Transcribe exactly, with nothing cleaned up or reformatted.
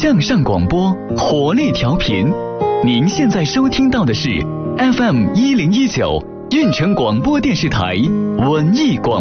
向上广播，活力调频。您现在收听到的是 F M 一零一九运城广播电视台文艺广播。